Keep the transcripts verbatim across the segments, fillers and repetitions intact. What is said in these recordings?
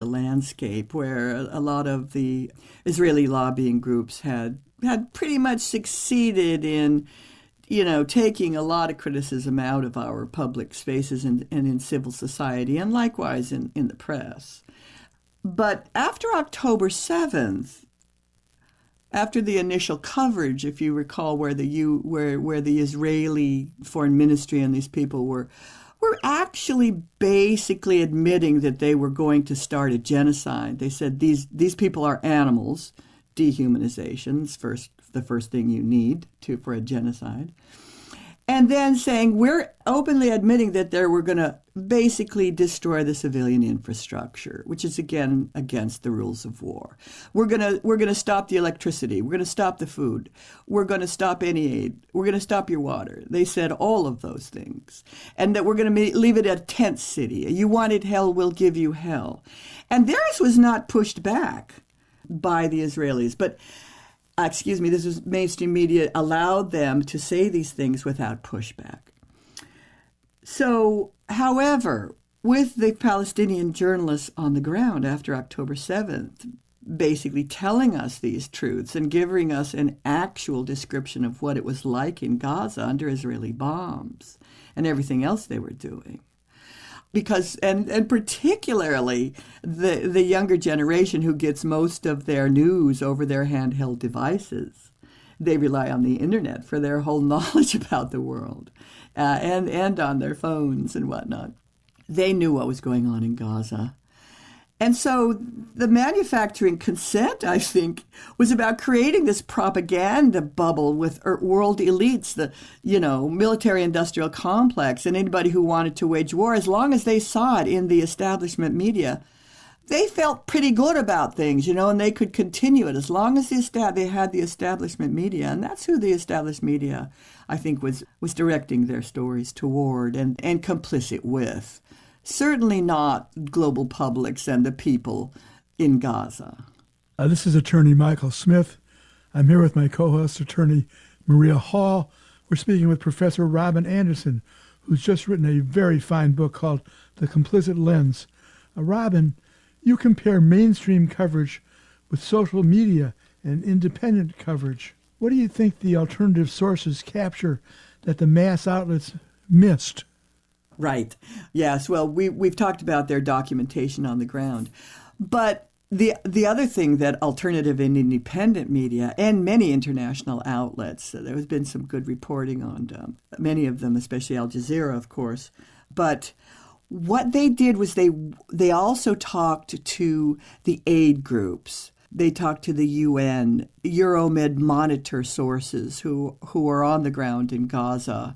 landscape where a lot of the Israeli lobbying groups had had pretty much succeeded in, you know, taking a lot of criticism out of our public spaces and, and in civil society, and likewise in, in the press. But after October seventh, after the initial coverage, if you recall, where the U, where where the Israeli Foreign Ministry and these people were were actually basically admitting that they were going to start a genocide. They said these these people are animals. Dehumanization's first the first thing you need to for a genocide. And then saying we're openly admitting that they were going to basically destroy the civilian infrastructure, which is again against the rules of war. We're going to we're going to stop the electricity. We're going to stop the food. We're going to stop any aid. We're going to stop your water. They said all of those things, and that we're going to leave it a tent city. You wanted hell, we'll give you hell. And theirs was not pushed back by the Israelis, but. Excuse me, this was mainstream media allowed them to say these things without pushback. So, however, with the Palestinian journalists on the ground after October seventh, basically telling us these truths and giving us an actual description of what it was like in Gaza under Israeli bombs and everything else they were doing. Because, and, and particularly the, the younger generation who gets most of their news over their handheld devices, they rely on the internet for their whole knowledge about the world, uh, and, and on their phones and whatnot. They knew what was going on in Gaza. And so the manufacturing consent, I think, was about creating this propaganda bubble with world elites, the, you know, military-industrial complex, and anybody who wanted to wage war, as long as they saw it in the establishment media, they felt pretty good about things, you know, and they could continue it as long as the esta- they had the establishment media. And that's who the established media, I think, was, was directing their stories toward and, and complicit with. Certainly not global publics and the people in Gaza. Uh, this is attorney Michael Smith. I'm here with my co-host, attorney Maria Hall. We're speaking with Professor Robin Anderson, who's just written a very fine book called The Complicit Lens. Uh, Robin, you compare mainstream coverage with social media and independent coverage. What do you think the alternative sources capture that the mass outlets missed? Right. Yes. Well, we, we've talked about their documentation on the ground. But the the other thing that alternative and independent media and many international outlets, uh, there has been some good reporting on um, many of them, especially Al Jazeera, of course. But what they did was they they also talked to the aid groups. They talked to the U N, Euromed monitor sources who, who are on the ground in Gaza,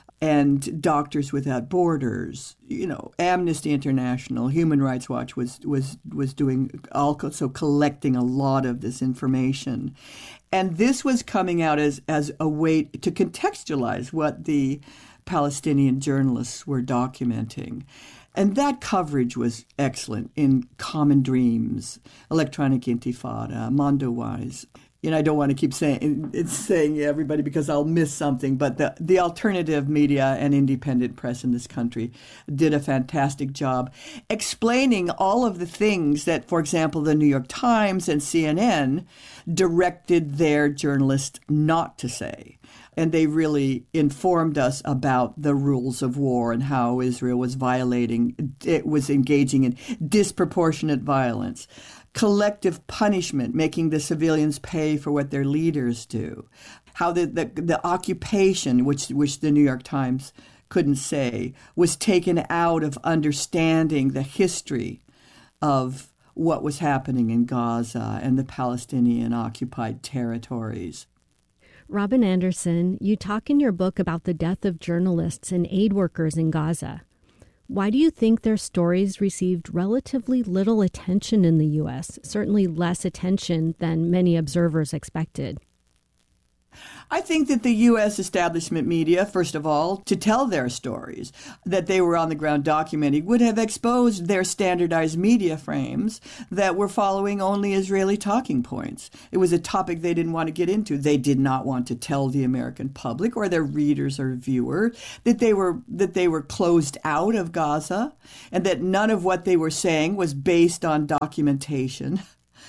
and Doctors Without Borders, you know, Amnesty International, Human Rights Watch was was was doing also collecting a lot of this information. And this was coming out as, as a way to contextualize what the Palestinian journalists were documenting. And that coverage was excellent in Common Dreams, Electronic Intifada, Mondowise. You know, I don't want to keep saying it's saying everybody because I'll miss something, but the, the alternative media and independent press in this country did a fantastic job explaining all of the things that, for example, the New York Times and C N N directed their journalists not to say. And they really informed us about the rules of war and how Israel was violating, it was engaging in disproportionate violence. Collective punishment, making the civilians pay for what their leaders do. How the, the, the occupation, which, which the New York Times couldn't say, was taken out of understanding the history of what was happening in Gaza and the Palestinian occupied territories. Robin Anderson, you talk in your book about the death of journalists and aid workers in Gaza. Why do you think their stories received relatively little attention in the U S, certainly less attention than many observers expected? I think that the U S establishment media, first of all, to tell their stories that they were on the ground documenting, would have exposed their standardized media frames that were following only Israeli talking points. It was a topic they didn't want to get into. They did not want to tell the American public or their readers or viewers that they were that they were closed out of Gaza and that none of what they were saying was based on documentation.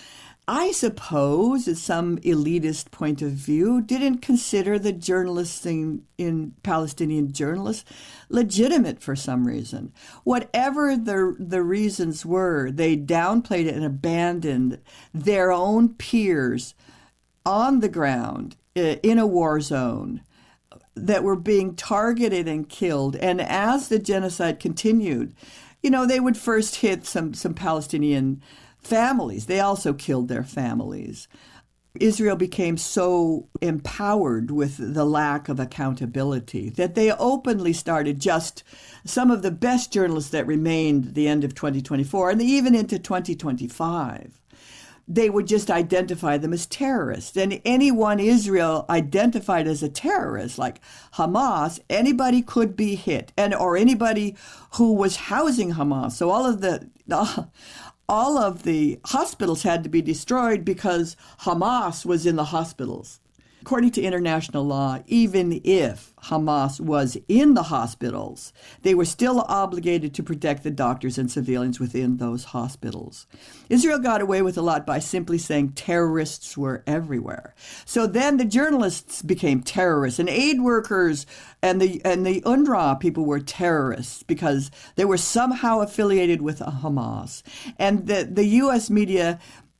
I suppose, at some elitist point of view, didn't consider the journalists in, in Palestinian journalists legitimate for some reason. Whatever the the reasons were, they downplayed it and abandoned their own peers on the ground in a war zone that were being targeted and killed. And as the genocide continued, you know, they would first hit some, some Palestinian families. They also killed their families. Israel became so empowered with the lack of accountability that they openly started just some of the best journalists that remained at the end of twenty twenty-four and even into twenty twenty-five. They would just identify them as terrorists. And anyone Israel identified as a terrorist, like Hamas, anybody could be hit, and or anybody who was housing Hamas. So all of the uh, all of the hospitals had to be destroyed because Hamas was in the hospitals. According to international law, even if Hamas was in the hospitals, they were still obligated to protect the doctors and civilians within those hospitals. Israel got away with a lot by simply saying terrorists were everywhere. So then the journalists became terrorists, and aid workers and the and the UNRWA people were terrorists because they were somehow affiliated with Hamas. And the, the U S media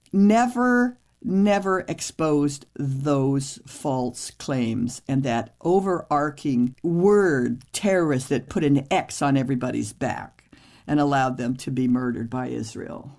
never never exposed those false claims and that overarching word terrorist that put an X on everybody's back and allowed them to be murdered by Israel.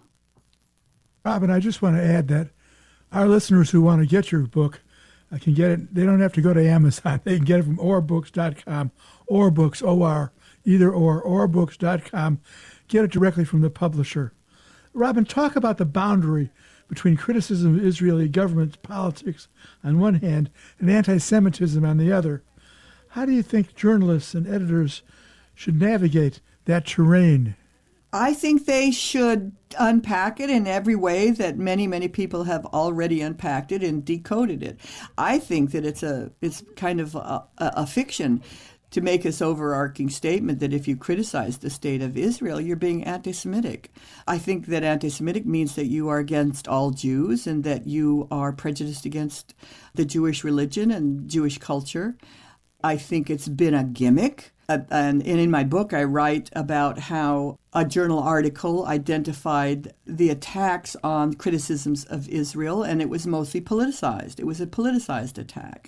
Robin, I just want to add that our listeners who want to get your book uh, can get it. They don't have to go to Amazon. They can get it from or books dot com, Orbooks, O R, either or, or books dot com. Get it directly from the publisher. Robin, talk about the boundary between criticism of Israeli government politics on one hand and anti-Semitism on the other. How do you think journalists and editors should navigate that terrain? I think they should unpack it in every way that many, many people have already unpacked it and decoded it. I think that it's a it's kind of a, a, a fiction to make this overarching statement that if you criticize the state of Israel, you're being anti-Semitic. I think that anti-Semitic means that you are against all Jews and that you are prejudiced against the Jewish religion and Jewish culture. I think it's been a gimmick. Uh, and, and in my book, I write about how a journal article identified the attacks on criticisms of Israel, and it was mostly politicized. It was a politicized attack.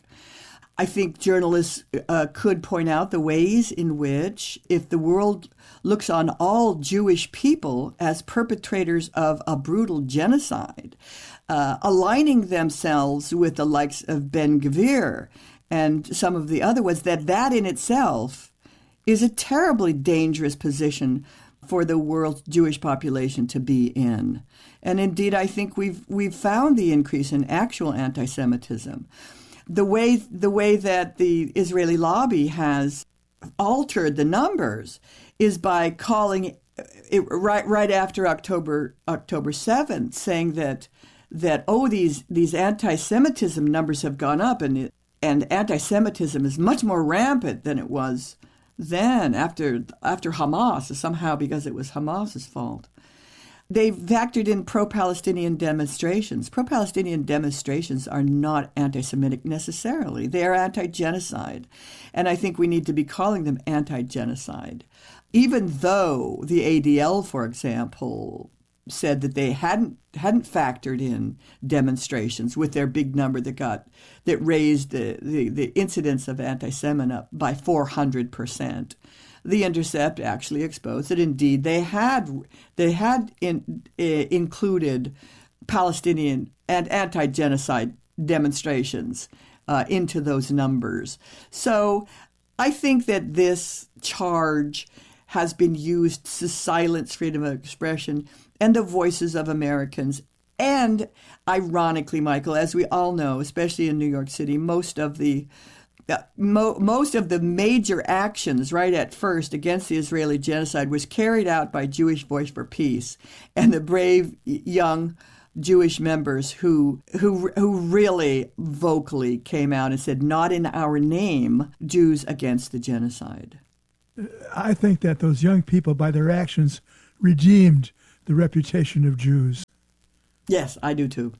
I think journalists uh, could point out the ways in which, if the world looks on all Jewish people as perpetrators of a brutal genocide, uh, aligning themselves with the likes of Ben Gvir and some of the other ones, that that in itself is a terribly dangerous position for the world's Jewish population to be in. And indeed, I think we've we've found the increase in actual anti-Semitism. The way the way that the Israeli lobby has altered the numbers is by calling it right right after October October seventh, saying that that oh these these anti-Semitism numbers have gone up, and it, and anti-Semitism is much more rampant than it was then after after Hamas, somehow because it was Hamas's fault. They factored in pro-Palestinian demonstrations. Pro-Palestinian demonstrations are not anti-Semitic necessarily. They are anti-genocide. And I think we need to be calling them anti-genocide. Even though the A D L, for example, said that they hadn't hadn't factored in demonstrations with their big number that got that raised the, the, the incidence of anti-Semitism up by four hundred percent. The Intercept actually exposed that indeed they had they had in, uh, included Palestinian and anti-genocide demonstrations uh, into those numbers. So I think that this charge has been used to silence freedom of expression and the voices of Americans And ironically, Michael, as we all know, especially in New York City, most of the uh, mo- most of the major actions right at first against the Israeli genocide was carried out by Jewish Voice for Peace and the brave young Jewish members who who who really vocally came out and said, "Not in our name, Jews against the genocide." I think that those young people, by their actions, redeemed the reputation of Jews. Yes, I do too.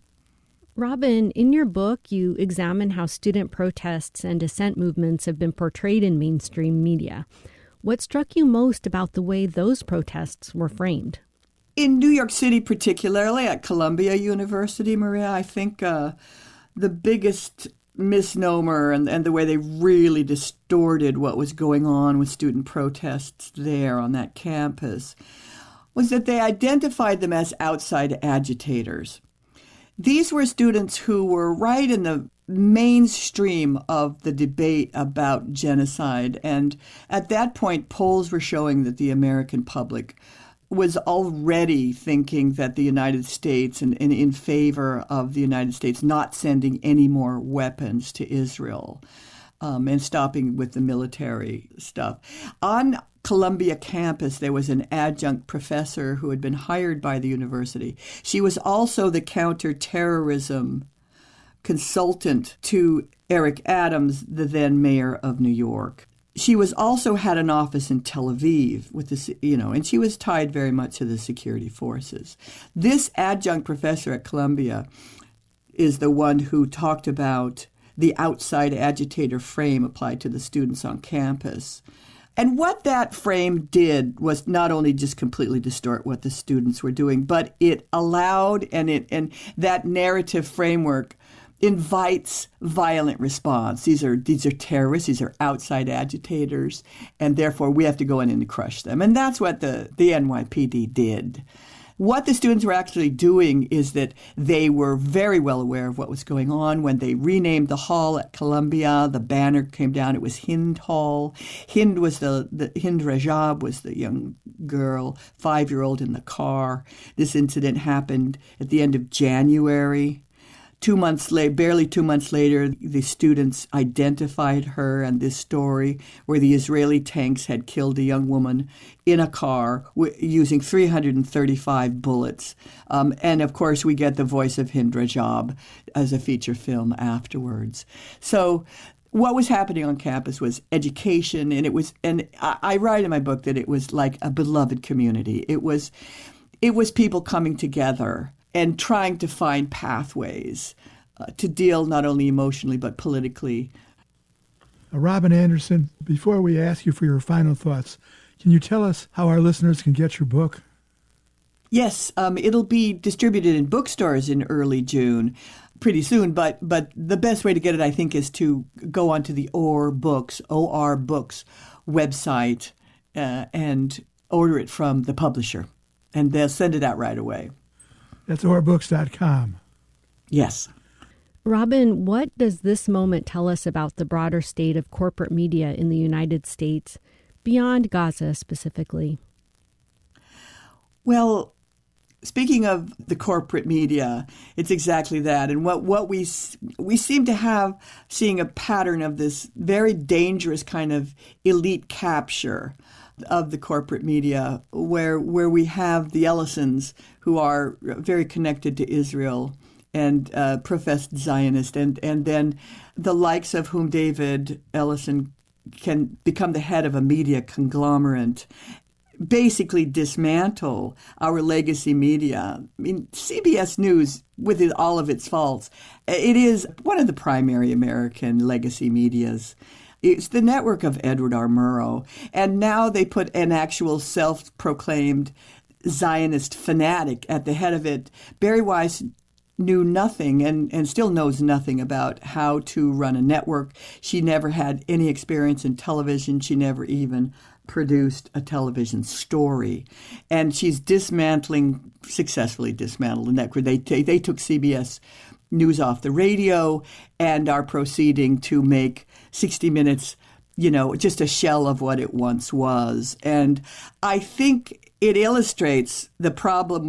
Robin, in your book, you examine how student protests and dissent movements have been portrayed in mainstream media. What struck you most about the way those protests were framed? In New York City, particularly at Columbia University, Maria, I think uh, the biggest misnomer and, and the way they really distorted what was going on with student protests there on that campus was that they identified them as outside agitators. These were students who were right in the mainstream of the debate about genocide. And at that point, polls were showing that the American public was already thinking that the United States and, and in favor of the United States not sending any more weapons to Israel um, and stopping with the military stuff. On Columbia campus, there was an adjunct professor who had been hired by the university. She was also the counterterrorism consultant to Eric Adams, the then mayor of New York. She was also had an office in Tel Aviv with the, you know, and she was tied very much to the security forces. This adjunct professor at Columbia is the one who talked about the outside agitator frame applied to the students on campus. And what that frame did was not only just completely distort what the students were doing, but it allowed and it and that narrative framework invites violent response. These are these are terrorists, these are outside agitators, and therefore we have to go in and crush them. And that's what the, the N Y P D did. What the students were actually doing is that they were very well aware of what was going on. When they renamed the hall at Columbia, the banner came down. It was Hind Hall. Hind was the, the Hind Rajab was the young girl, five-year-old in the car. This incident happened at the end of January. Two months later, barely two months later, the students identified her and this story where the Israeli tanks had killed a young woman in a car w- using three hundred thirty-five bullets. Um, and of course, we get the voice of Hind Rajab as a feature film afterwards. So what was happening on campus was education, and it was, and I, I write in my book that it was like a beloved community. It was, it was people coming together and trying to find pathways uh, to deal not only emotionally but politically. Uh, Robin Anderson, before we ask you for your final thoughts, can you tell us how our listeners can get your book? Yes, um, it'll be distributed in bookstores in early June, pretty soon, but but the best way to get it, I think, is to go onto the O R Books, O R Books website uh, and order it from the publisher, and they'll send it out right away. That's O R books dot com. Yes. Robin, what does this moment tell us about the broader state of corporate media in the United States, beyond Gaza specifically? Well, speaking of the corporate media, it's exactly that. And what, what we we seem to have seeing a pattern of this very dangerous kind of elite capture of the corporate media, where where we have the Ellisons, who are very connected to Israel and uh, professed Zionist, and, and then the likes of whom David Ellison can become the head of a media conglomerate, basically dismantle our legacy media. I mean, C B S News, with it, all of its faults, it is one of the primary American legacy medias. It's the network of Edward R. Murrow. And now they put an actual self-proclaimed Zionist fanatic at the head of it. Bari Weiss knew nothing and, and still knows nothing about how to run a network. She never had any experience in television. She never even produced a television story. And she's dismantling, successfully dismantled the network. They, t- they took C B S News off the radio and are proceeding to make sixty minutes, you know, just a shell of what it once was. And I think it illustrates the problem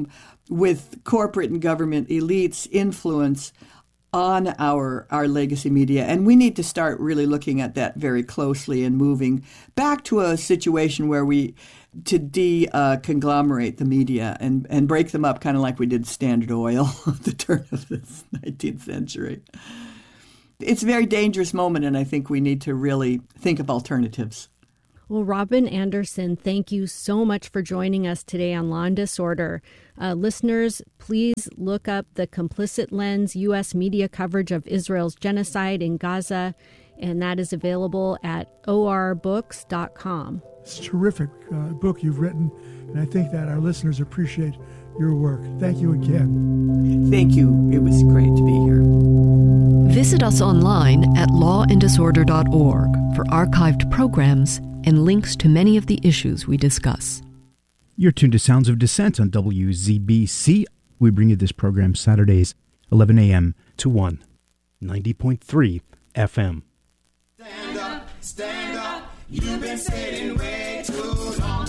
with corporate and government elites' influence on our our legacy media. And we need to start really looking at that very closely and moving back to a situation where we, to de-conglomerate the media and, and break them up, kind of like we did Standard Oil at the turn of the nineteenth century. It's a very dangerous moment, and I think we need to really think of alternatives. Well, Robin Anderson, thank you so much for joining us today on Law and Disorder. Uh, listeners, please look up the Complicit Lens U S media coverage of Israel's genocide in Gaza, and that is available at o r books dot com. It's a terrific uh, book you've written, and I think that our listeners appreciate your work. Thank you again. Thank you. It was great to be here. Visit us online at law and disorder dot org for archived programs and links to many of the issues we discuss. You're tuned to Sounds of Dissent on W Z B C. We bring you this program Saturdays, eleven a.m. to one, ninety point three F M. Stand up, stand up, you've been sitting way too long.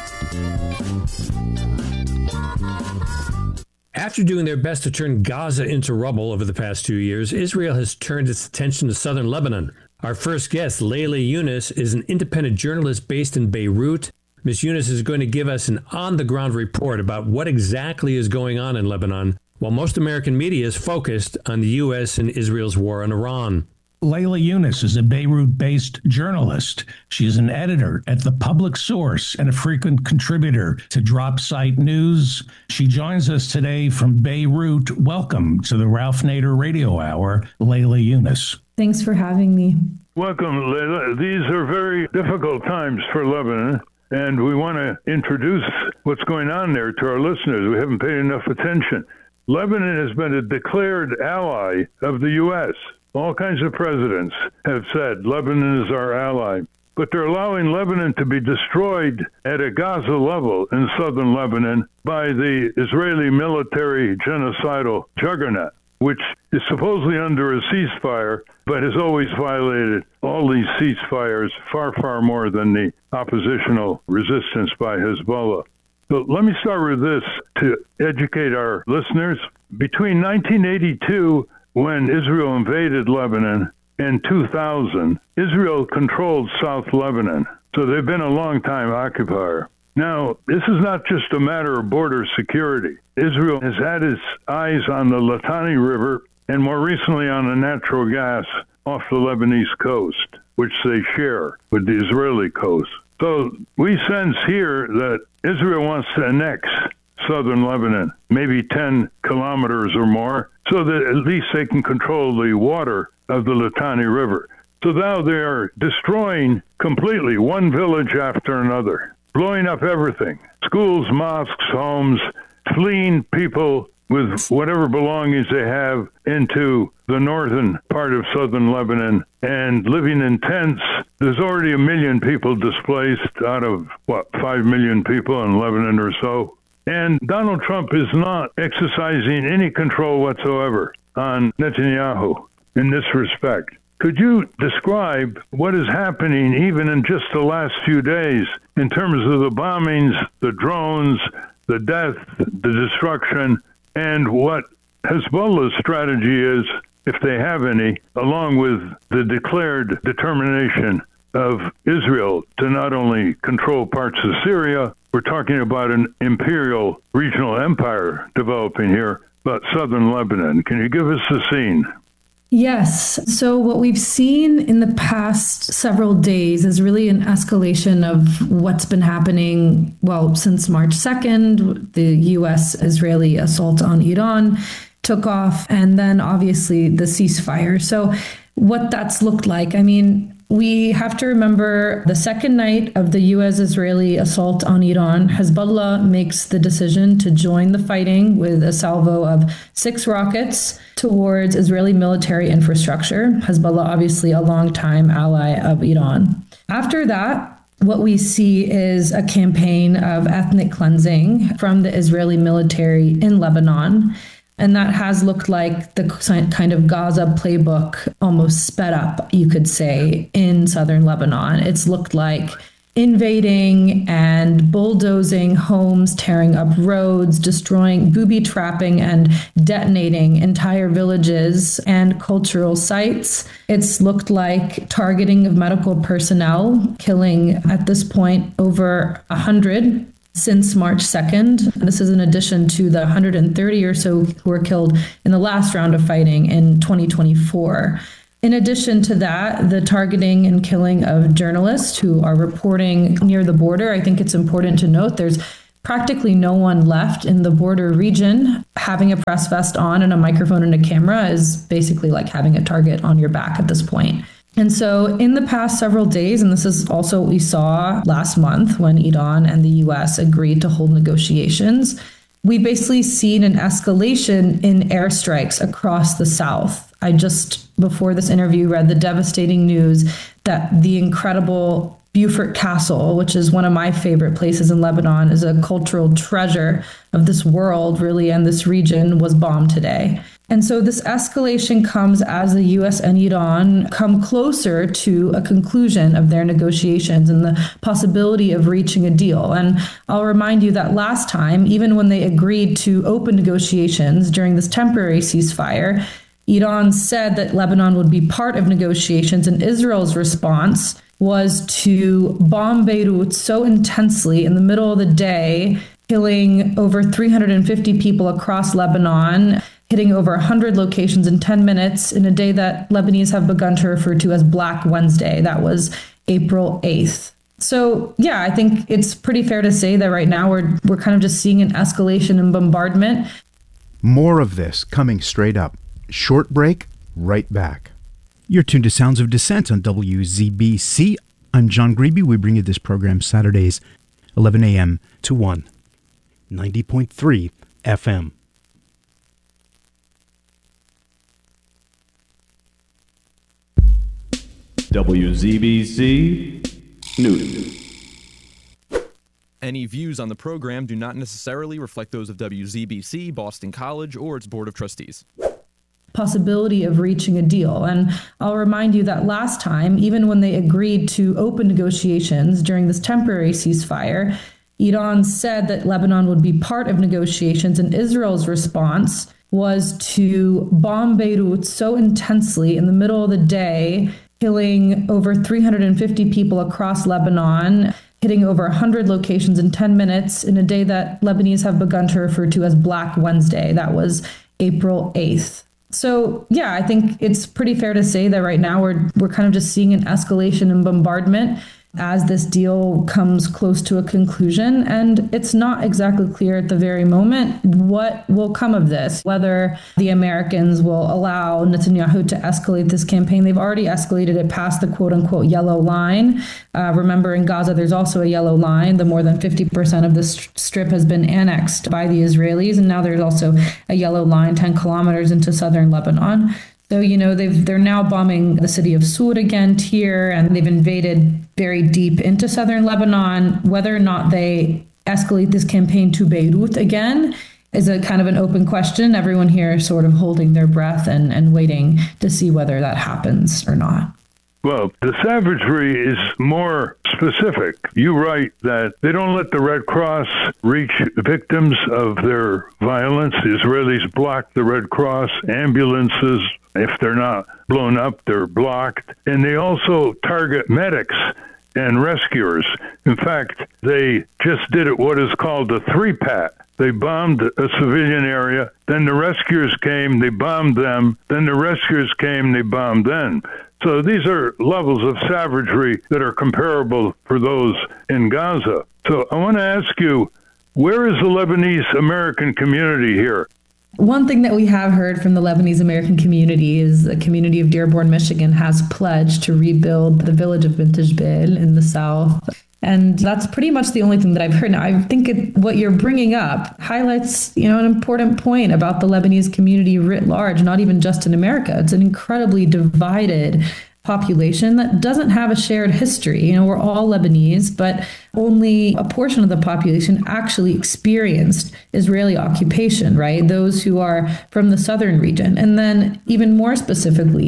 After doing their best to turn Gaza into rubble over the past two years, Israel has turned its attention to southern Lebanon. Our first guest, Leila Younes, is an independent journalist based in Beirut. Miz Younes is going to give us an on-the-ground report about what exactly is going on in Lebanon, while most American media is focused on the U S and Israel's war on Iran. Leila Younes is a Beirut-based journalist. She is an editor at The Public Source and a frequent contributor to Drop Site News. She joins us today from Beirut. Welcome to the Ralph Nader Radio Hour, Leila Younes. Thanks for having me. Welcome, Leila. These are very difficult times for Lebanon, and we want to introduce what's going on there to our listeners. We haven't paid enough attention. Lebanon has been a declared ally of the U S All kinds of presidents have said Lebanon is our ally, but they're allowing Lebanon to be destroyed at a Gaza level in southern Lebanon by the Israeli military genocidal juggernaut, which is supposedly under a ceasefire, but has always violated all these ceasefires far, far more than the oppositional resistance by Hezbollah. So let me start with this to educate our listeners. Between nineteen eighty-two, when Israel invaded Lebanon, and two thousand, Israel controlled South Lebanon. So they've been a long-time occupier. Now, this is not just a matter of border security. Israel has had its eyes on the Litani River and more recently on the natural gas off the Lebanese coast, which they share with the Israeli coast. So we sense here that Israel wants to annex southern Lebanon, maybe ten kilometers or more, so that at least they can control the water of the Litani River. So now they are destroying completely one village after another, blowing up everything, schools, mosques, homes, fleeing people with whatever belongings they have into the northern part of southern Lebanon and living in tents. There's already a million people displaced out of, what, five million people in Lebanon or so. And Donald Trump is not exercising any control whatsoever on Netanyahu in this respect. Could you describe what is happening even in just the last few days in terms of the bombings, the drones, the death, the destruction, and what Hezbollah's strategy is, if they have any, along with the declared determination of Israel to not only control parts of Syria, we're talking about an imperial regional empire developing here, but southern Lebanon. Can you give us the scene? Yes. So what we've seen in the past several days is really an escalation of what's been happening, well, since March second, the U S-Israeli assault on Iran took off, and then obviously the ceasefire. So what that's looked like, I mean, we have to remember the second night of the U S-Israeli assault on Iran, Hezbollah makes the decision to join the fighting with a salvo of six rockets towards Israeli military infrastructure. Hezbollah, obviously a longtime ally of Iran. After that, what we see is a campaign of ethnic cleansing from the Israeli military in Lebanon. And that has looked like the kind of Gaza playbook almost sped up, you could say, in southern Lebanon. It's looked like invading and bulldozing homes, tearing up roads, destroying, booby trapping and detonating entire villages and cultural sites. It's looked like targeting of medical personnel, killing at this point over one hundred since March second. This is in addition to the one hundred thirty or so who were killed in the last round of fighting in twenty twenty-four. In addition to that, the targeting and killing of journalists who are reporting near the border. I think it's important to note there's practically no one left in the border region. Having a press vest on and a microphone and a camera is basically like having a target on your back at this point. And so in the past several days, and this is also what we saw last month when Iran and the U S agreed to hold negotiations, we've basically seen an escalation in airstrikes across the South. I just, before this interview, read the devastating news that the incredible Beaufort Castle, which is one of my favorite places in Lebanon, is a cultural treasure of this world, really, and this region, was bombed today. And so this escalation comes as the U S and Iran come closer to a conclusion of their negotiations and the possibility of reaching a deal. And I'll remind you that last time, even when they agreed to open negotiations during this temporary ceasefire, Iran said that Lebanon would be part of negotiations, and Israel's response was to bomb Beirut so intensely in the middle of the day, killing over three hundred fifty people across Lebanon, hitting over one hundred locations in ten minutes in a day that Lebanese have begun to refer to as Black Wednesday. That was April eighth. So, yeah, I think it's pretty fair to say that right now we're we're kind of just seeing an escalation in bombardment. More of this coming straight up. Short break, right back. You're tuned to Sounds of Dissent on W Z B C. I'm John Grebe. We bring you this program Saturdays, eleven a.m. to one, ninety point three F M. W Z B C Newton. Any views on the program do not necessarily reflect those of W Z B C, Boston College, or its Board of Trustees. Possibility of reaching a deal. And I'll remind you that last time, even when they agreed to open negotiations during this temporary ceasefire, Iran said that Lebanon would be part of negotiations, and Israel's response was to bomb Beirut so intensely in the middle of the day, killing over three hundred fifty people across Lebanon, hitting over one hundred locations in ten minutes in a day that Lebanese have begun to refer to as Black Wednesday. That was April eighth. So, yeah, I think it's pretty fair to say that right now we're we're kind of just seeing an escalation in bombardment as this deal comes close to a conclusion. And it's not exactly clear at the very moment what will come of this, whether the Americans will allow Netanyahu to escalate this campaign. They've already escalated it past the quote unquote yellow line. Uh, remember, in Gaza, there's also a yellow line. The more than fifty percent of this strip has been annexed by the Israelis. And now there's also a yellow line ten kilometers into southern Lebanon. So, you know, they've, they're now bombing the city of Sur again, Tyre, and they've invaded very deep into southern Lebanon. Whether or not they escalate this campaign to Beirut again is a kind of an open question. Everyone here is sort of holding their breath and, and waiting to see whether that happens or not. Well, the savagery is more specific. You write that they don't let the Red Cross reach victims of their violence. The Israelis block the Red Cross. Ambulances, if they're not blown up, they're blocked. And they also target medics and rescuers. In fact, they just did it what is called a three-pat. They bombed a civilian area, then the rescuers came, they bombed them, then the rescuers came, they bombed them. So these are levels of savagery that are comparable for those in Gaza. So I want to ask you, where is the Lebanese American community here? One thing that we have heard from the Lebanese American community is the community of Dearborn, Michigan has pledged to rebuild the village of Bint Jbeil in the south. And that's pretty much the only thing that I've heard. Now, I think it, what you're bringing up highlights, you know, an important point about the Lebanese community writ large, not even just in America. It's an incredibly divided population that doesn't have a shared history. You know, we're all Lebanese, but only a portion of the population actually experienced Israeli occupation, right? Those who are from the southern region. And then even more specifically,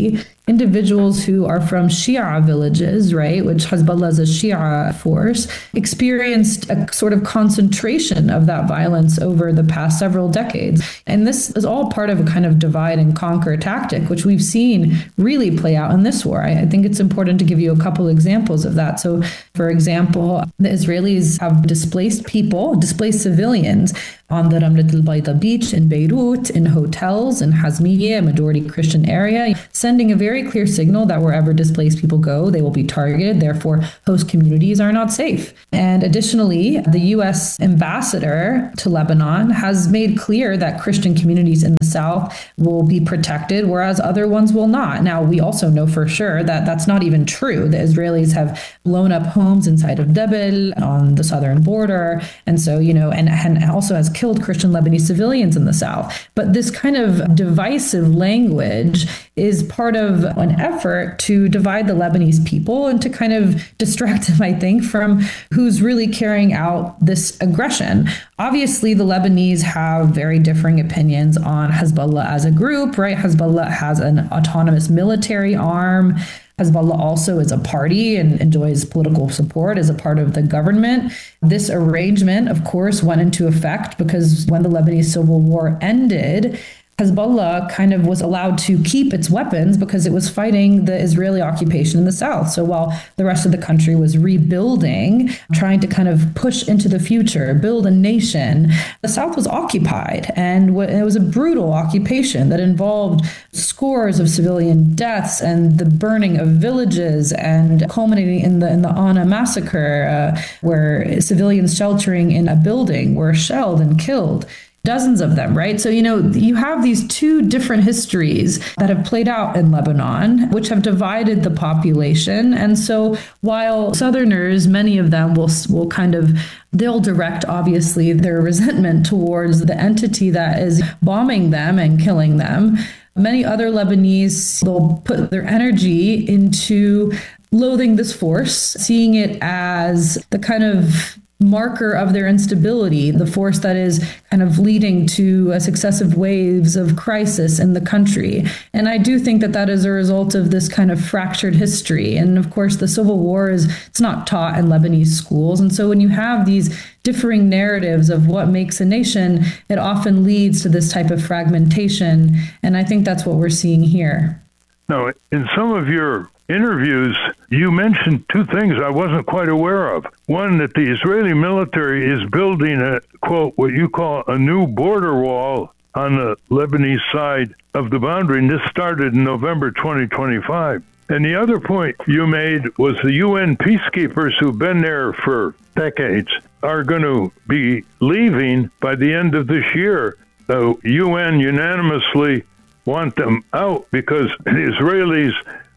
individuals who are from Shia villages, right, which Hezbollah is a Shia force, experienced a sort of concentration of that violence over the past several decades. And this is all part of a kind of divide and conquer tactic, which we've seen really play out in this war. I, I think it's important to give you a couple examples of that. So, for example, the Israelis have displaced people, displaced civilians on the Ramlat al-Bayda beach in Beirut, in hotels, in Hazmiya, a majority Christian area, sending a very clear signal that wherever displaced people go, they will be targeted. Therefore, host communities are not safe. And additionally, the U S ambassador to Lebanon has made clear that Christian communities in the south will be protected, whereas other ones will not. Now, we also know for sure that that's not even true. The Israelis have blown up homes inside of Debil on the southern border. And so, you know, and, and also has killed Christian Lebanese civilians in the south. But this kind of divisive language is part of an effort to divide the Lebanese people and to kind of distract them, I think, from who's really carrying out this aggression. Obviously, the Lebanese have very differing opinions on Hezbollah as a group, right? Hezbollah has an autonomous military arm. Hezbollah also is a party and enjoys political support as a part of the government. This arrangement, of course, went into effect because when the Lebanese civil war ended, Hezbollah kind of was allowed to keep its weapons because it was fighting the Israeli occupation in the south. So while the rest of the country was rebuilding, trying to kind of push into the future, build a nation, the south was occupied. And it was a brutal occupation that involved scores of civilian deaths and the burning of villages and culminating in the, in the Anna massacre, uh, where civilians sheltering in a building were shelled and killed. Dozens of them, right? So, you know, you have these two different histories that have played out in Lebanon, which have divided the population. And so while Southerners, many of them will, will kind of, they'll direct, obviously, their resentment towards the entity that is bombing them and killing them. Many other Lebanese will put their energy into loathing this force, seeing it as the kind of marker of their instability, the force that is kind of leading to uh, successive waves of crisis in the country. And I do think that that is a result of this kind of fractured history. And of course, the Civil War is, it's not taught in Lebanese schools. And so when you have these differing narratives of what makes a nation, it often leads to this type of fragmentation. And I think that's what we're seeing here. Now, in some of your interviews, you mentioned two things I wasn't quite aware of. One, that the Israeli military is building a, quote, what you call a new border wall on the Lebanese side of the boundary, and this started in November twenty twenty-five. And the other point you made was the U N peacekeepers who've been there for decades are going to be leaving by the end of this year. The U N unanimously want them out because the Israelis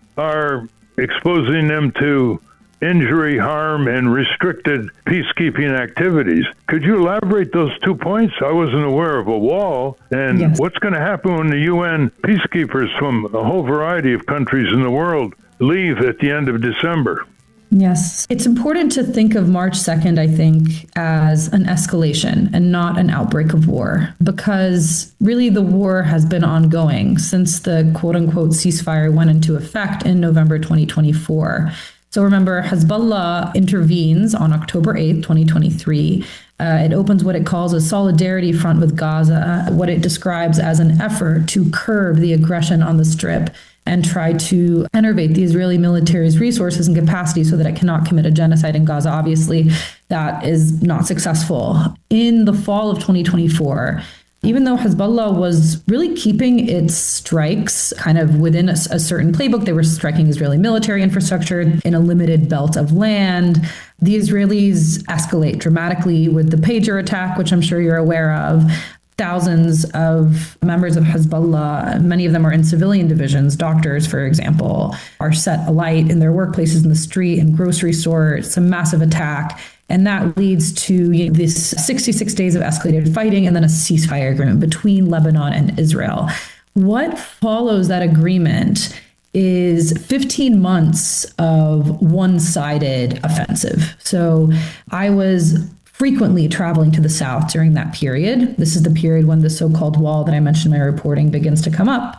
are exposing them to injury, harm, and restricted peacekeeping activities. Could you elaborate those two points? I wasn't aware of a wall. And yes. What's going to happen when the U N peacekeepers from a whole variety of countries in the world leave at the end of December? Yes. It's important to think of March second, I think, as an escalation and not an outbreak of war, because really the war has been ongoing since the quote unquote ceasefire went into effect in November twenty twenty-four. So remember, Hezbollah intervenes on October eighth, twenty twenty-three. Uh, it opens what it calls a solidarity front with Gaza, what it describes as an effort to curb the aggression on the Strip and try to enervate the Israeli military's resources and capacity so that it cannot commit a genocide in Gaza. Obviously, that is not successful. In the fall of twenty twenty-four, even though Hezbollah was really keeping its strikes kind of within a, a certain playbook, they were striking Israeli military infrastructure in a limited belt of land. The Israelis escalate dramatically with the pager attack, which I'm sure you're aware of. Thousands of members of Hezbollah, many of them are in civilian divisions, doctors, for example, are set alight in their workplaces in the street and grocery stores. It's a massive attack. And that leads to you know, this sixty-six days of escalated fighting and then a ceasefire agreement between Lebanon and Israel. What follows that agreement is fifteen months of one-sided offensive. So I was frequently traveling to the south during that period. This is the period when the so-called wall that I mentioned in my reporting begins to come up.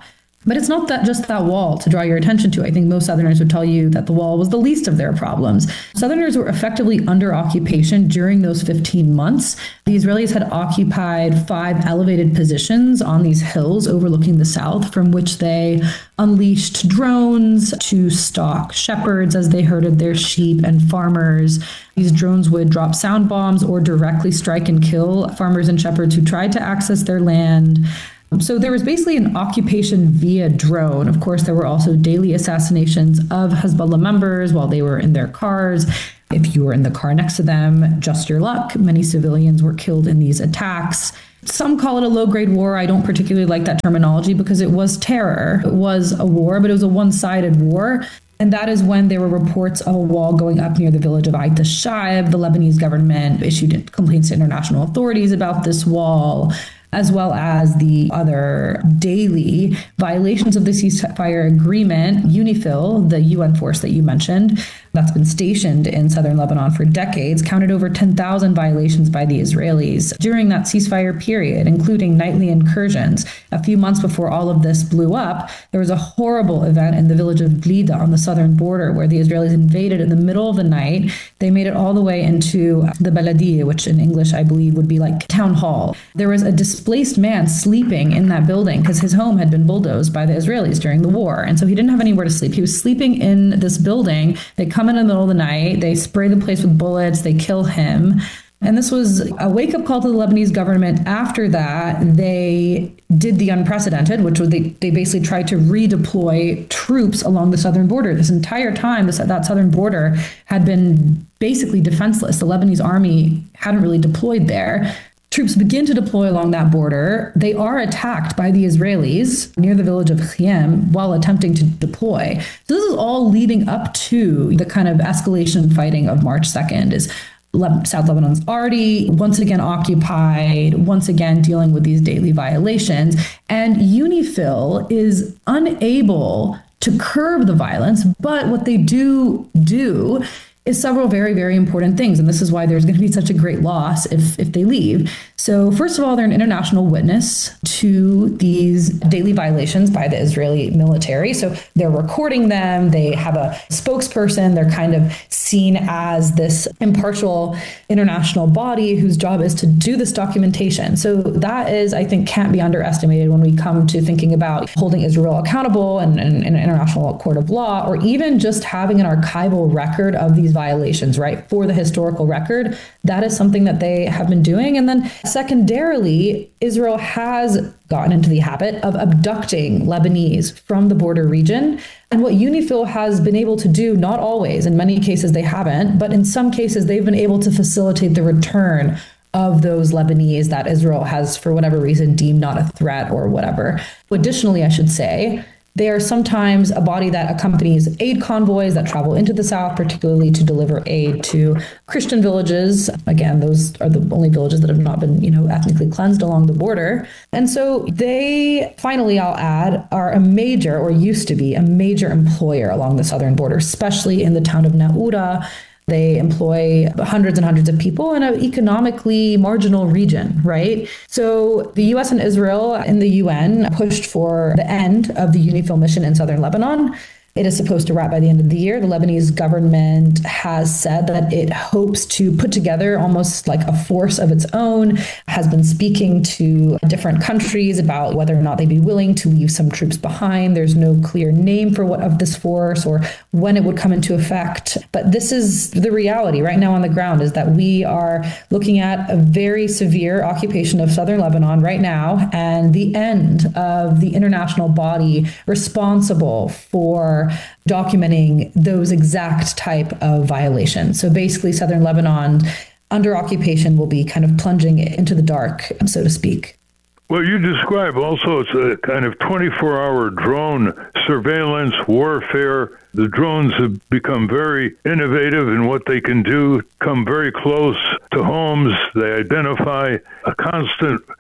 But it's not that just that wall to draw your attention to. I think most Southerners would tell you that the wall was the least of their problems. Southerners were effectively under occupation during those fifteen months. The Israelis had occupied five elevated positions on these hills overlooking the south, from which they unleashed drones to stalk shepherds as they herded their sheep and farmers. These drones would drop sound bombs or directly strike and kill farmers and shepherds who tried to access their land. So there was basically an occupation via drone. Of course, there were also daily assassinations of Hezbollah members while they were in their cars. If you were in the car next to them, just your luck. Many civilians were killed in these attacks. Some call it a low-grade war. I don't particularly like that terminology because it was terror. It was a war, but it was a one-sided war. And that is when there were reports of a wall going up near the village of Ait Shaib. The Lebanese government issued complaints to international authorities about this wall, as well as the other daily violations of the ceasefire agreement. UNIFIL, the U N force that you mentioned, that's been stationed in southern Lebanon for decades, counted over ten thousand violations by the Israelis during that ceasefire period, including nightly incursions. A few months before all of this blew up, there was a horrible event in the village of Blida on the southern border where the Israelis invaded in the middle of the night. They made it all the way into the Baladiyah, which in English I believe would be like town hall. There was a displaced man sleeping in that building because his home had been bulldozed by the Israelis during the war. And so he didn't have anywhere to sleep. He was sleeping in this building. They come in the middle of the night, they spray the place with bullets, they kill him. And this was a wake-up call to the Lebanese government. After that, they did the unprecedented, which was they, they basically tried to redeploy troops along the southern border. This entire time, this, that southern border had been basically defenseless. The Lebanese army hadn't really deployed there. Troops begin to deploy along that border. They are attacked by the Israelis near the village of Khiyam while attempting to deploy. So this is all leading up to the kind of escalation fighting of March second. Is Le- South Lebanon's already once again occupied, once again dealing with these daily violations. And UNIFIL is unable to curb the violence, but what they do do is several very, very important things. And this is why there's going to be such a great loss if, if they leave. So first of all, they're an international witness to these daily violations by the Israeli military. So they're recording them. They have a spokesperson. They're kind of seen as this impartial international body whose job is to do this documentation. So that is, I think, can't be underestimated when we come to thinking about holding Israel accountable and an international court of law, or even just having an archival record of these violations, right? For the historical record, that is something that they have been doing. And then secondarily, Israel has gotten into the habit of abducting Lebanese from the border region. And what UNIFIL has been able to do, not always, in many cases they haven't, but in some cases they've been able to facilitate the return of those Lebanese that Israel has, for whatever reason, deemed not a threat or whatever. Additionally, I should say, they are sometimes a body that accompanies aid convoys that travel into the south, particularly to deliver aid to Christian villages. Again, those are the only villages that have not been, you know, ethnically cleansed along the border. And so they, finally, I'll add, are a major, or used to be, a major employer along the southern border, especially in the town of Naura. They employ hundreds and hundreds of people in an economically marginal region, right? So the U S and Israel in the U N pushed for the end of the UNIFIL mission in southern Lebanon. It is supposed to wrap by the end of the year. The Lebanese government has said that it hopes to put together almost like a force of its own, has been speaking to different countries about whether or not they'd be willing to leave some troops behind. There's no clear name for what of this force or when it would come into effect. But this is the reality right now on the ground, is that we are looking at a very severe occupation of southern Lebanon right now, and the end of the international body responsible for documenting those exact type of violations. So basically, southern Lebanon under occupation will be kind of plunging into the dark, so to speak. Well, you describe also it's a kind of twenty-four hour drone surveillance warfare. The drones have become very innovative in what they can do, come very close to homes. They identify a constant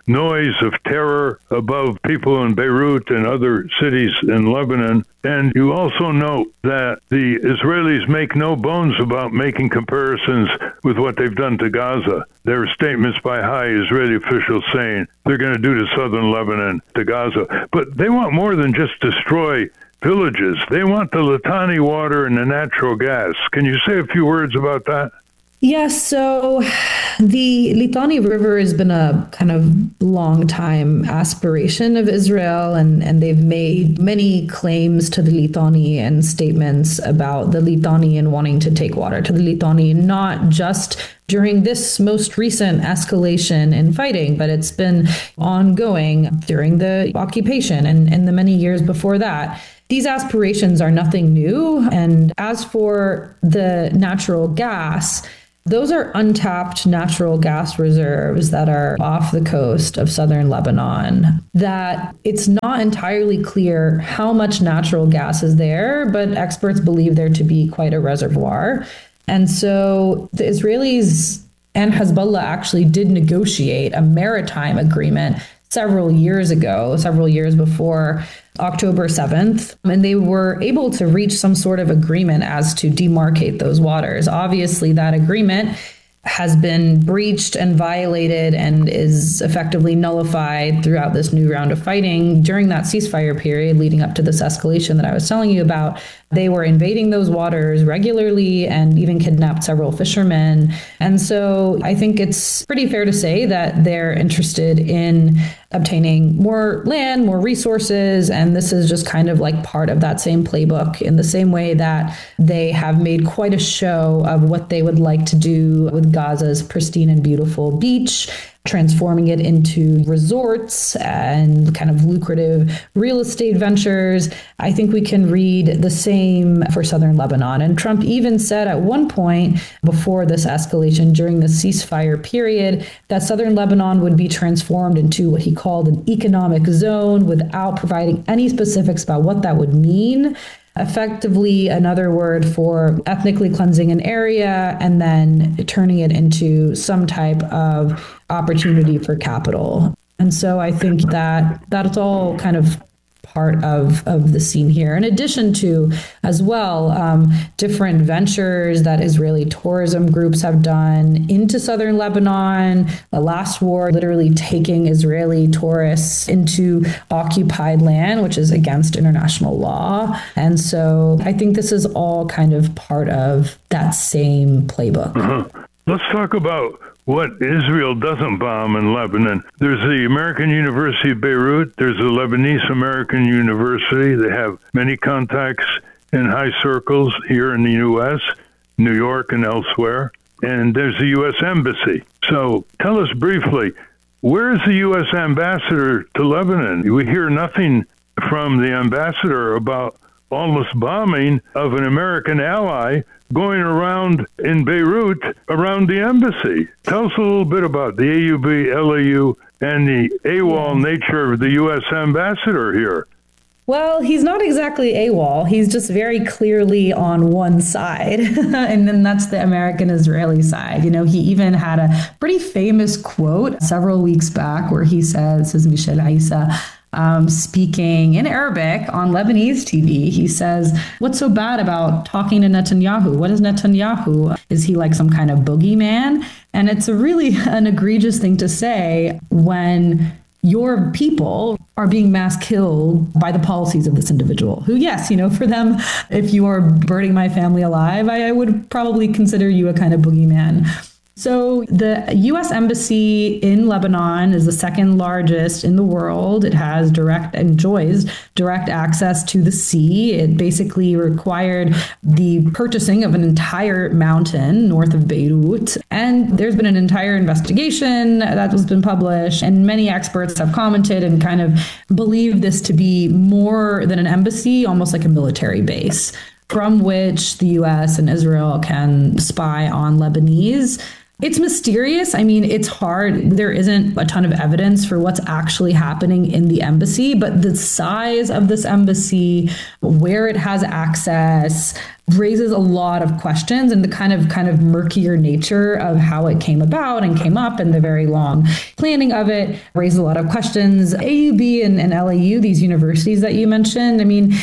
noise of terror above people in Beirut and other cities in Lebanon. And you also note that the Israelis make no bones about making comparisons with what they've done to Gaza. There are statements by high Israeli officials saying they're going to do to southern Lebanon, to Gaza. But they want more than just destroy villages. They want the Litani water and the natural gas. Can you say a few words about that? Yes, so the Litani River has been a kind of long time aspiration of Israel, and, and they've made many claims to the Litani and statements about the Litani and wanting to take water to the Litani, not just during this most recent escalation in fighting, but it's been ongoing during the occupation and, and the many years before that. These aspirations are nothing new. And as for the natural gas, those are untapped natural gas reserves that are off the coast of southern Lebanon, that it's not entirely clear how much natural gas is there, but experts believe there to be quite a reservoir. And so the Israelis and Hezbollah actually did negotiate a maritime agreement several years ago, several years before October seventh, and they were able to reach some sort of agreement as to demarcate those waters. Obviously, that agreement has been breached and violated and is effectively nullified throughout this new round of fighting. During that ceasefire period leading up to this escalation that I was telling you about, they were invading those waters regularly and even kidnapped several fishermen. And so I think it's pretty fair to say that they're interested in obtaining more land, more resources, and this is just kind of like part of that same playbook, in the same way that they have made quite a show of what they would like to do with Gaza's pristine and beautiful beach, transforming it into resorts and kind of lucrative real estate ventures. I think we can read the same for southern Lebanon. And Trump even said at one point before this escalation during the ceasefire period that southern Lebanon would be transformed into what he called an economic zone without providing any specifics about what that would mean. Effectively, another word for ethnically cleansing an area and then turning it into some type of opportunity for capital. And so I think that that's all kind of part of, of the scene here. In addition to, as well, um, different ventures that Israeli tourism groups have done into southern Lebanon. The last war, literally taking Israeli tourists into occupied land, which is against international law. And so I think this is all kind of part of that same playbook. Uh-huh. Let's talk about what Israel doesn't bomb in Lebanon. There's the American University of Beirut. There's the Lebanese American University. They have many contacts in high circles here in the U S, New York and elsewhere. And there's the U S Embassy. So tell us briefly, where is the U S ambassador to Lebanon? We hear nothing from the ambassador about all this bombing of an American ally going around in Beirut around the embassy. Tell us a little bit about the A U B, L A U, and the AWOL nature of the U S ambassador here. Well, he's not exactly AWOL. He's just very clearly on one side. And then that's the American-Israeli side. You know, he even had a pretty famous quote several weeks back where he says, says Michel Aissa, Um, speaking in Arabic on Lebanese T V, he says, what's so bad about talking to Netanyahu? What is Netanyahu? Is he like some kind of boogeyman? And it's a really an egregious thing to say when your people are being mass killed by the policies of this individual who, yes, you know, for them, if you are burning my family alive, I, I would probably consider you a kind of boogeyman. So the U S Embassy in Lebanon is the second largest in the world. It has direct, enjoys direct access to the sea. It basically required the purchasing of an entire mountain north of Beirut. And there's been an entire investigation that has been published, and many experts have commented and kind of believe this to be more than an embassy, almost like a military base, from which the U S and Israel can spy on Lebanese. It's mysterious. I mean, it's hard. There isn't a ton of evidence for what's actually happening in the embassy, but the size of this embassy, where it has access, raises a lot of questions, and the kind of kind of murkier nature of how it came about and came up and the very long planning of it raised a lot of questions. A U B and, and L A U, these universities that you mentioned, I mean,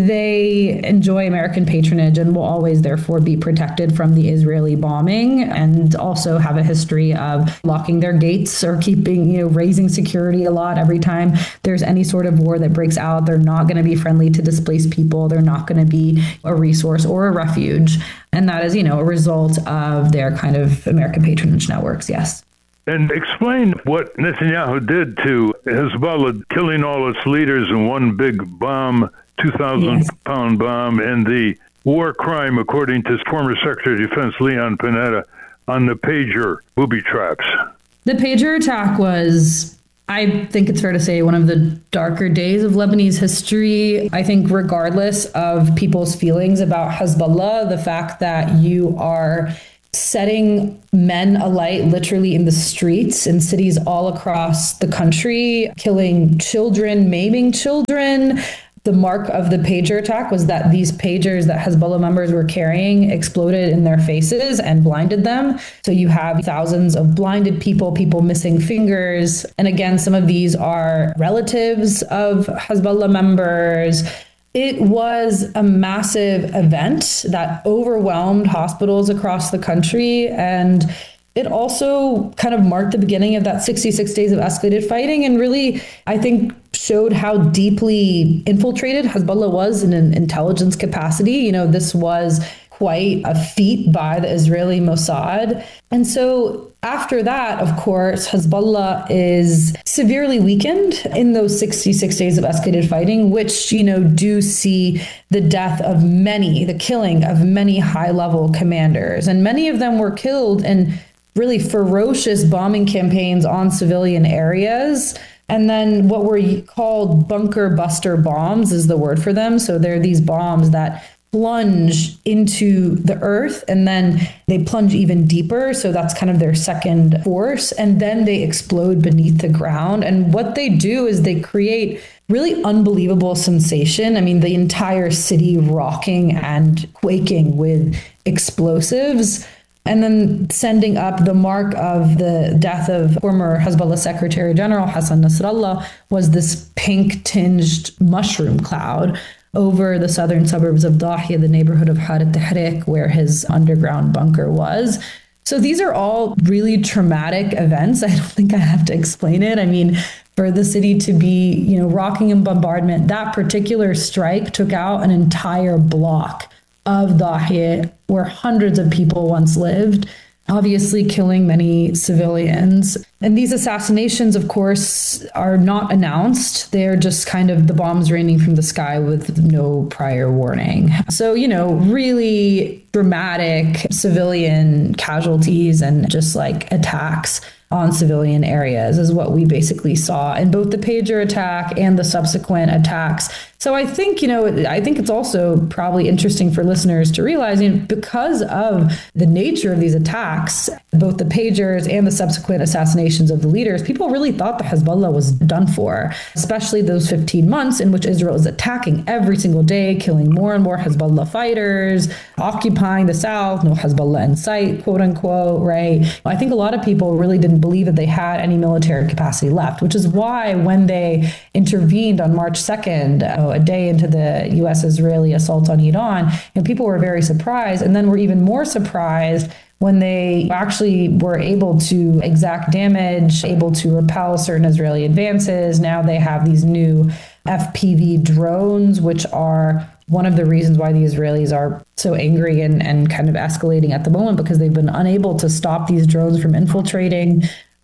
they enjoy American patronage and will always therefore be protected from the Israeli bombing, and also have a history of locking their gates or keeping, you know, raising security a lot every time there's any sort of war that breaks out. They're not going to be friendly to displaced people. They're not going to be a resource or a refuge. And that is, you know, a result of their kind of American patronage networks. Yes. And explain what Netanyahu did to Hezbollah, killing all its leaders in one big bomb, two thousand yes. pound bomb, and the war crime, according to former Secretary of Defense Leon Panetta, on the pager booby traps. The pager attack was, I think it's fair to say, one of the darker days of Lebanese history. I think regardless of people's feelings about Hezbollah, the fact that you are setting men alight literally in the streets in cities all across the country, killing children, maiming children. The mark of the pager attack was that these pagers that Hezbollah members were carrying exploded in their faces and blinded them. So you have thousands of blinded people, people missing fingers. And again, some of these are relatives of Hezbollah members. It was a massive event that overwhelmed hospitals across the country. And it also kind of marked the beginning of that sixty-six days of escalated fighting, and really, I think, showed how deeply infiltrated Hezbollah was in an intelligence capacity. You know, this was quite a feat by the Israeli Mossad. And so after that, of course, Hezbollah is severely weakened in those sixty-six days of escalated fighting, which, you know, do see the death of many, the killing of many high-level commanders. And many of them were killed in really ferocious bombing campaigns on civilian areas. And then what were called bunker buster bombs is the word for them. So they're these bombs that plunge into the earth, and then they plunge even deeper. So that's kind of their second force. And then they explode beneath the ground. And what they do is they create really unbelievable sensation. I mean, the entire city rocking and quaking with explosives. And then sending up the mark of the death of former Hezbollah Secretary General Hassan Nasrallah was this pink-tinged mushroom cloud over the southern suburbs of Dahia, the neighborhood of Haret Tahrik, where his underground bunker was. So these are all really traumatic events. I don't think I have to explain it. I mean, for the city to be, you know, rocking in bombardment, that particular strike took out an entire block of Dahia, where hundreds of people once lived, obviously killing many civilians. And these assassinations, of course, are not announced. They're just kind of the bombs raining from the sky with no prior warning. So, you know, really dramatic civilian casualties and just like attacks on civilian areas is what we basically saw in both the pager attack and the subsequent attacks. So I think, you know, I think it's also probably interesting for listeners to realize, you know, because of the nature of these attacks, both the pagers and the subsequent assassinations of the leaders, people really thought the Hezbollah was done for, especially those fifteen months in which Israel is attacking every single day, killing more and more Hezbollah fighters, occupying the south, no Hezbollah in sight, quote unquote, right? I think a lot of people really didn't believe that they had any military capacity left, which is why when they intervened on March second, uh, a day into the U S-Israeli assault on Iran, and people were very surprised, and then were even more surprised when they actually were able to exact damage, able to repel certain Israeli advances. Now they have these new F P V drones, which are one of the reasons why the Israelis are so angry and, and kind of escalating at the moment, because they've been unable to stop these drones from infiltrating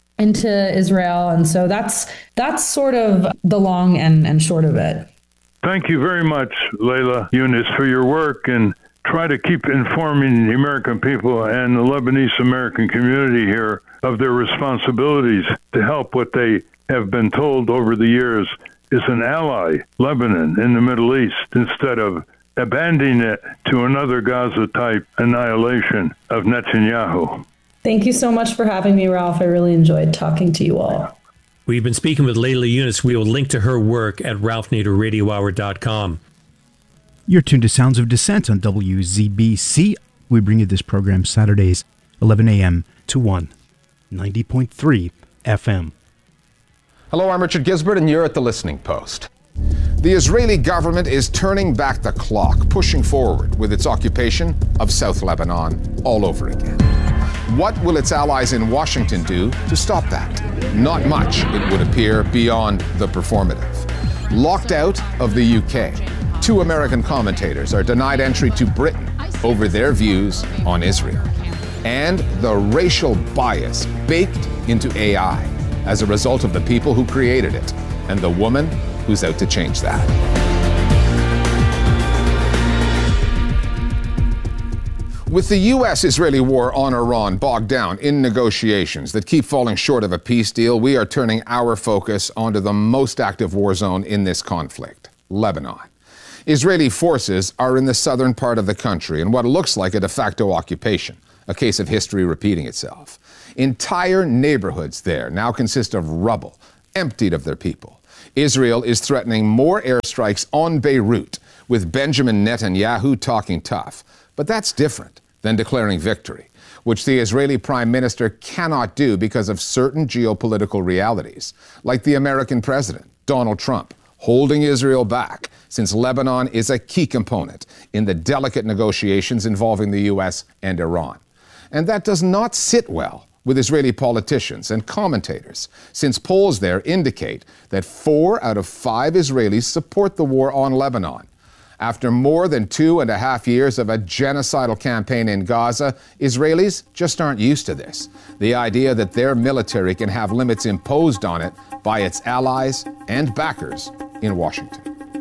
into Israel. And so that's that's sort of the long and, and short of it. Thank you very much, Layla Yunus, for your work, and try to keep informing the American people and the Lebanese American community here of their responsibilities to help what they have been told over the years is an ally, Lebanon, in the Middle East, instead of abandoning it to another Gaza-type annihilation of Netanyahu. Thank you so much for having me, Ralph. I really enjoyed talking to you all. We've been speaking with Layla Yunus. We will link to her work at ralph nader radio hour dot com. You're tuned to Sounds of Dissent on W Z B C. We bring you this program Saturdays, eleven a.m. to one, ninety point three F M. Hello, I'm Richard Gisbert, and you're at The Listening Post. The Israeli government is turning back the clock, pushing forward with its occupation of South Lebanon all over again. What will its allies in Washington do to stop that? Not much, it would appear, beyond the performative. Locked out of the U K, two American commentators are denied entry to Britain over their views on Israel. And the racial bias baked into A I as a result of the people who created it and the woman who's out to change that. With the U S-Israeli war on Iran bogged down in negotiations that keep falling short of a peace deal, we are turning our focus onto the most active war zone in this conflict, Lebanon. Israeli forces are in the southern part of the country in what looks like a de facto occupation, a case of history repeating itself. Entire neighborhoods there now consist of rubble, emptied of their people. Israel is threatening more airstrikes on Beirut, with Benjamin Netanyahu talking tough. But that's different than declaring victory, which the Israeli Prime Minister cannot do because of certain geopolitical realities, like the American president, Donald Trump, holding Israel back, since Lebanon is a key component in the delicate negotiations involving the U S and Iran. And that does not sit well with Israeli politicians and commentators, since polls there indicate that four out of five Israelis support the war on Lebanon. After more than two and a half years of a genocidal campaign in Gaza, Israelis just aren't used to this. The idea that their military can have limits imposed on it by its allies and backers in Washington.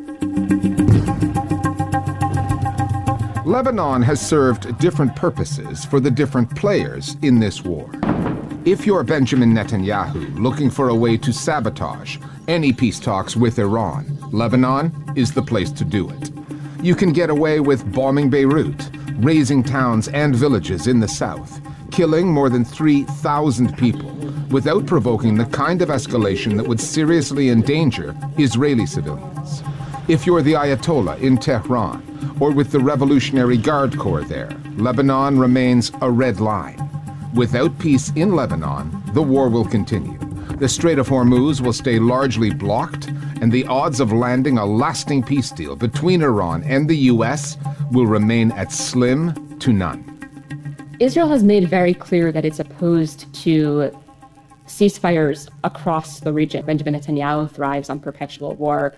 Lebanon has served different purposes for the different players in this war. If you're Benjamin Netanyahu looking for a way to sabotage any peace talks with Iran, Lebanon is the place to do it. You can get away with bombing Beirut, razing towns and villages in the south, killing more than three thousand people without provoking the kind of escalation that would seriously endanger Israeli civilians. If you're the Ayatollah in Tehran, or with the Revolutionary Guard Corps there, Lebanon remains a red line. Without peace in Lebanon, the war will continue. The Strait of Hormuz will stay largely blocked, and the odds of landing a lasting peace deal between Iran and the U S will remain at slim to none. Israel has made very clear that it's opposed to ceasefires across the region. Benjamin Netanyahu thrives on perpetual war.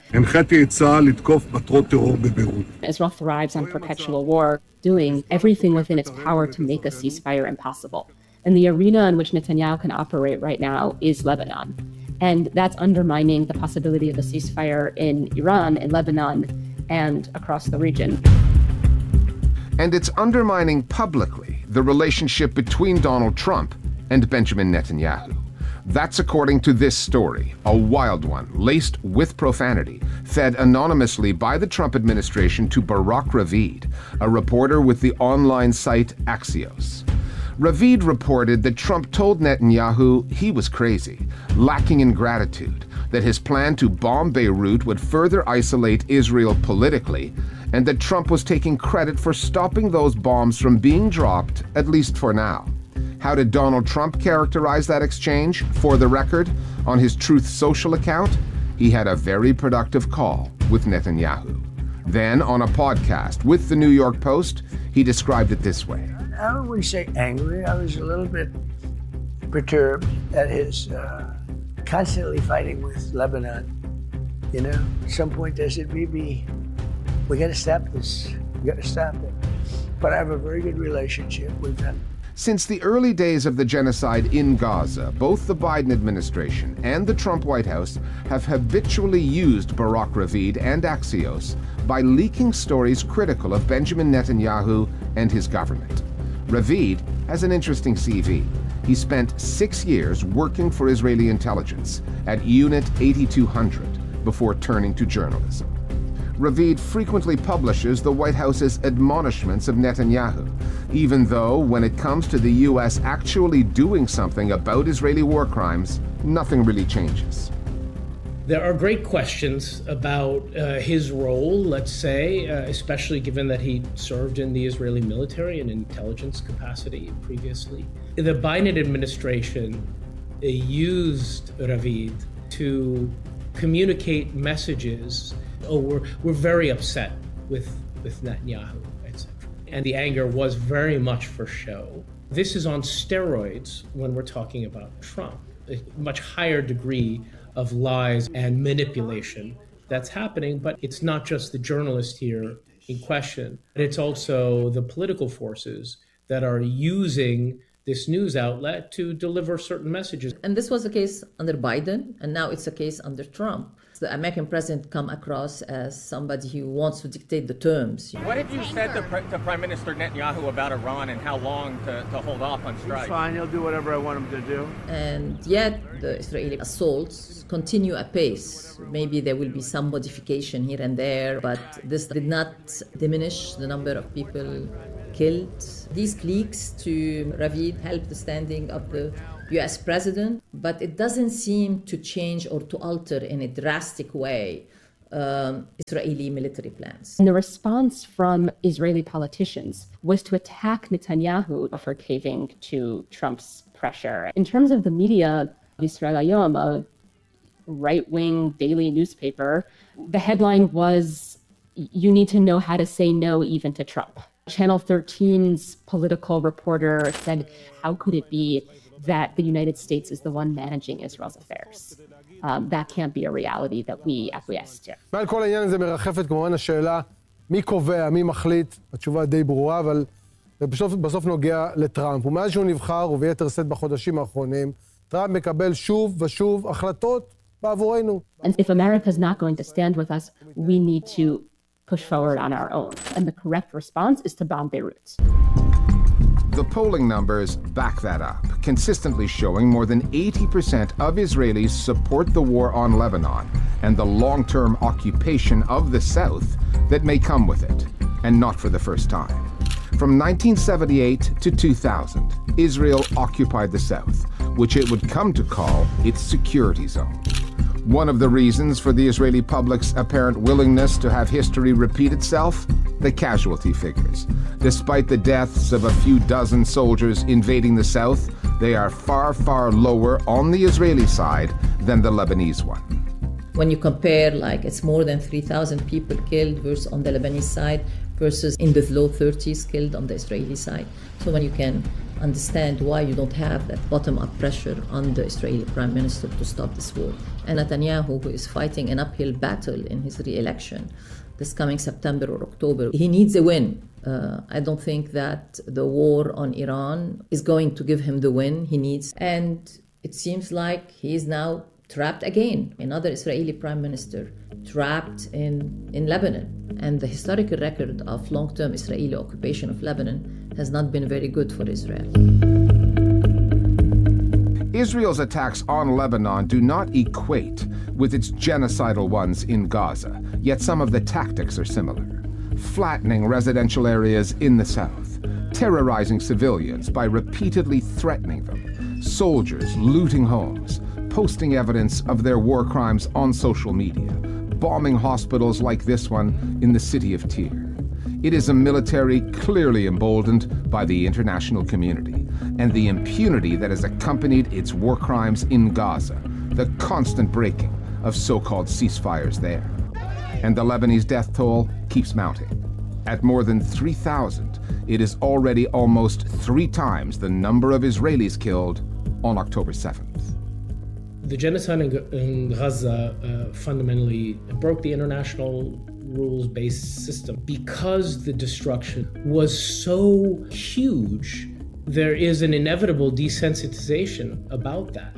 Israel thrives on perpetual war, doing everything within its power to make a ceasefire impossible. And the arena in which Netanyahu can operate right now is Lebanon. And that's undermining the possibility of a ceasefire in Iran, in Lebanon, and across the region. And it's undermining publicly the relationship between Donald Trump and Benjamin Netanyahu. That's according to this story, a wild one, laced with profanity, fed anonymously by the Trump administration to Barak Ravid, a reporter with the online site Axios. Ravid reported that Trump told Netanyahu he was crazy, lacking in gratitude, that his plan to bomb Beirut would further isolate Israel politically, and that Trump was taking credit for stopping those bombs from being dropped, at least for now. How did Donald Trump characterize that exchange? For the record, on his Truth Social account, he had a very productive call with Netanyahu. Then, on a podcast with the New York Post, he described it this way. I don't want to say angry. I was a little bit perturbed at his uh, constantly fighting with Lebanon. You know, at some point I said, Bibi, we got to stop this. We got to stop it. But I have a very good relationship with them. Since the early days of the genocide in Gaza, both the Biden administration and the Trump White House have habitually used Barak Ravid and Axios by leaking stories critical of Benjamin Netanyahu and his government. Ravid has an interesting C V. He spent six years working for Israeli intelligence at Unit eighty-two hundred before turning to journalism. Ravid frequently publishes the White House's admonishments of Netanyahu, even though when it comes to the U S actually doing something about Israeli war crimes, nothing really changes. There are great questions about uh, his role, let's say, uh, especially given that he served in the Israeli military and intelligence capacity previously. The Biden administration uh, used Ravid to communicate messages. Oh, we're, we're very upset with, with Netanyahu, et cetera. And the anger was very much for show. This is on steroids when we're talking about Trump, a much higher degree of lies and manipulation that's happening. But it's not just the journalist here in question. It's also the political forces that are using this news outlet to deliver certain messages. And this was the case under Biden, and now it's a case under Trump. The American president come across as somebody who wants to dictate the terms. What have you said to, Pre- to Prime Minister Netanyahu about Iran and how long to, to hold off on strike? He's fine, he'll do whatever I want him to do. And yet the Israeli assaults continue apace. Maybe there will be some modification here and there, but this did not diminish the number of people killed. These cliques to Ravid helped the standing of the U S president, but it doesn't seem to change or to alter in a drastic way um, Israeli military plans. And the response from Israeli politicians was to attack Netanyahu for caving to Trump's pressure. In terms of the media, Israel Hayom, a right-wing daily newspaper, the headline was, "You need to know how to say no even to Trump." Channel thirteen's political reporter said, how could it be that the United States is the one managing Israel's affairs? Um, that can't be a reality that we acquiesce to. מעל כל העניין הזה מרחפת כמובן השאלה, מי קובע, מי מחליט? התשובה די ברורה, אבל בסוף, בסוף נוגע לטראמפ. ומאז שהוא נבחר, וביתר שאת בחודשים האחרונים, טראמפ מקבל שוב ושוב החלטות בעבורנו. And if America's not going to stand with us, we need to push forward on our own. And the correct response is to bomb Beirut. The polling numbers back that up, consistently showing more than eighty percent of Israelis support the war on Lebanon and the long-term occupation of the South that may come with it, and not for the first time. From nineteen seventy-eight to two thousand, Israel occupied the South, which it would come to call its security zone. One of the reasons for the Israeli public's apparent willingness to have history repeat itself? The casualty figures. Despite the deaths of a few dozen soldiers invading the south, they are far, far lower on the Israeli side than the Lebanese one. When you compare, like, it's more than three thousand people killed versus on the Lebanese side versus in the low thirties killed on the Israeli side. So when you can understand why you don't have that bottom-up pressure on the Israeli prime minister to stop this war. And Netanyahu, who is fighting an uphill battle in his re-election this coming September or October, he needs a win. Uh, I don't think that the war on Iran is going to give him the win he needs. And it seems like he is now trapped again. Another Israeli prime minister trapped in, in Lebanon. And the historical record of long-term Israeli occupation of Lebanon has not been very good for Israel. Israel's attacks on Lebanon do not equate with its genocidal ones in Gaza, yet some of the tactics are similar. Flattening residential areas in the south, terrorizing civilians by repeatedly threatening them, soldiers looting homes, posting evidence of their war crimes on social media, bombing hospitals like this one in the city of Tyre. It is a military clearly emboldened by the international community, and the impunity that has accompanied its war crimes in Gaza, the constant breaking of so-called ceasefires there. And the Lebanese death toll keeps mounting. At more than three thousand, it is already almost three times the number of Israelis killed on October seventh. The genocide in Gaza uh, fundamentally broke the international rules-based system. Because the destruction was so huge, there is an inevitable desensitization about that.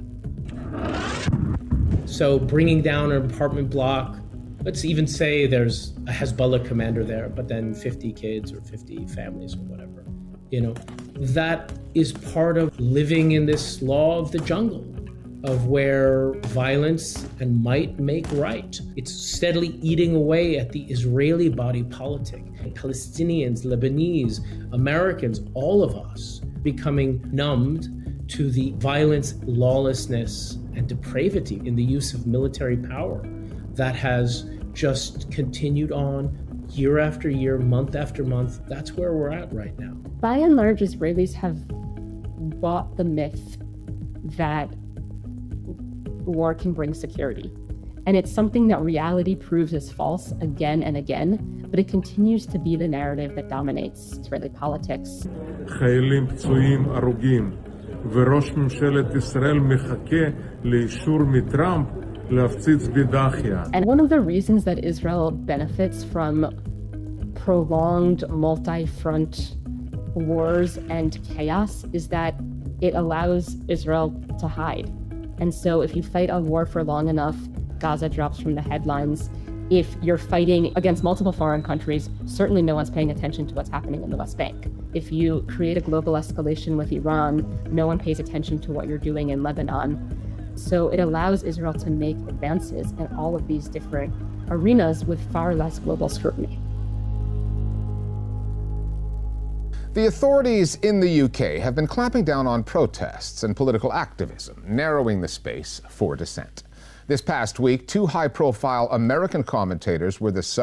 So bringing down an apartment block, let's even say there's a Hezbollah commander there, but then fifty kids or fifty families or whatever, you know, that is part of living in this law of the jungle, of where violence and might make right. It's steadily eating away at the Israeli body politic. Palestinians, Lebanese, Americans, all of us becoming numbed to the violence, lawlessness, and depravity in the use of military power that has just continued on year after year, month after month. That's where we're at right now. By and large, Israelis have bought the myth that war can bring security. And it's something that reality proves is false again and again, but it continues to be the narrative that dominates Israeli politics. חיילים פצועים, הרוגים, וראש ממשלת ישראל מחכה לאישור מטראמפ להפציץ בדאחיה. And one of the reasons that Israel benefits from prolonged multi-front wars and chaos is that it allows Israel to hide. And so if you fight a war for long enough, Gaza drops from the headlines. If you're fighting against multiple foreign countries, certainly no one's paying attention to what's happening in the West Bank. If you create a global escalation with Iran, no one pays attention to what you're doing in Lebanon. So it allows Israel to make advances in all of these different arenas with far less global scrutiny. The authorities in the U K have been clamping down on protests and political activism, narrowing the space for dissent. This past week, two high-profile American commentators were the subject